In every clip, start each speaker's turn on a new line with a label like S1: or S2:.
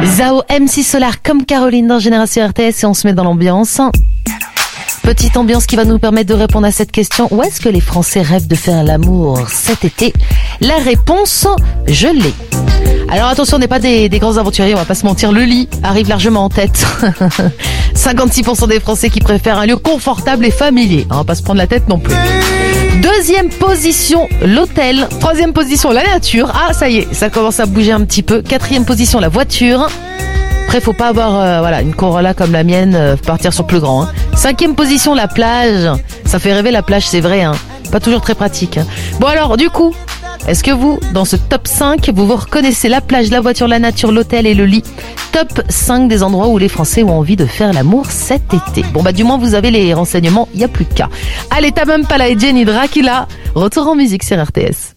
S1: Zao, MC Solar comme Caroline dans Génération RTS et on se met dans l'ambiance. Petite ambiance qui va nous permettre de répondre à cette question. Où est-ce que les Français rêvent de faire l'amour cet été? La réponse, je l'ai. Alors attention, on n'est pas des grands aventuriers, on va pas se mentir, le lit arrive largement en tête. 56% des Français qui préfèrent un lieu confortable et familier. On va pas se prendre la tête non plus. Deuxième position, l'hôtel. Troisième position, la nature. Ah, ça y est, ça commence à bouger un petit peu. Quatrième position, la voiture. Après, faut pas avoir une Corolla comme la mienne, partir sur plus grand. Cinquième position, la plage. Ça fait rêver la plage, c'est vrai. Pas toujours très pratique. Bon alors, du coup, est-ce que vous, dans ce top 5, vous reconnaissez la plage, la voiture, la nature, l'hôtel et le lit? Top 5 des endroits où les Français ont envie de faire l'amour cet été. Bon bah du moins vous avez les renseignements, il n'y a plus de cas. Allez, Tamam Pala et Jenny Dracula, retour en musique sur RTS.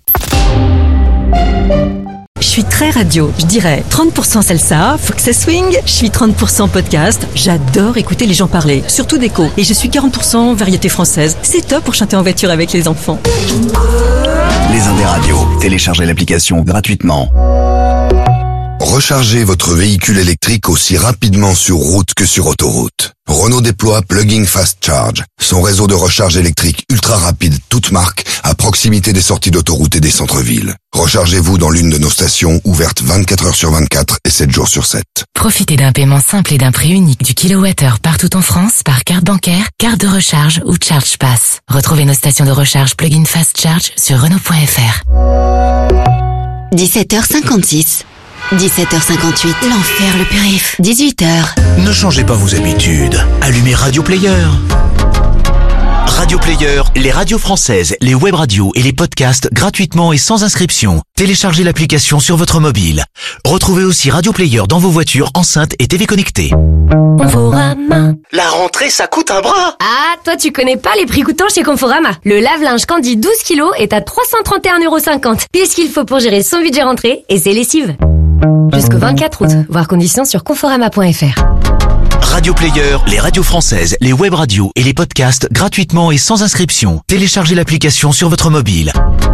S2: Je suis très radio, je dirais 30% salsa, faut que ça swing. Je suis 30% podcast, j'adore écouter les gens parler, surtout d'écho. Et je suis 40% variété française, c'est top pour chanter en voiture avec les enfants.
S3: Les Indes radios, téléchargez l'application gratuitement.
S4: Rechargez votre véhicule électrique aussi rapidement sur route que sur autoroute. Renault déploie Plug-in Fast Charge, son réseau de recharge électrique ultra rapide, toute marque, à proximité des sorties d'autoroute et des centres-villes. Rechargez-vous dans l'une de nos stations, ouvertes 24 heures sur 24 et 7 jours sur 7.
S5: Profitez d'un paiement simple et d'un prix unique du kilowattheure partout en France par carte bancaire, carte de recharge ou Charge Pass. Retrouvez nos stations de recharge Plug-in Fast Charge sur Renault.fr.
S6: 17h56. 17h58, l'enfer le périph'. 18h.
S7: Ne changez pas vos habitudes. Allumez Radio Player. Radio Player, les radios françaises, les web radios et les podcasts gratuitement et sans inscription. Téléchargez l'application sur votre mobile. Retrouvez aussi Radio Player dans vos voitures, enceintes et TV connectées.
S8: Conforama.
S9: La rentrée, ça coûte un bras.
S8: Ah, toi tu connais pas les prix coûtants chez Conforama. Le lave-linge Candy 12 kg est à 331,50€. Pile ce qu'il faut pour gérer son budget rentrée et ses lessives. Jusqu'au 24 août. Voir conditions sur conforama.fr.
S7: Radio Player, les radios françaises, les web radios et les podcasts gratuitement et sans inscription. Téléchargez l'application sur votre mobile.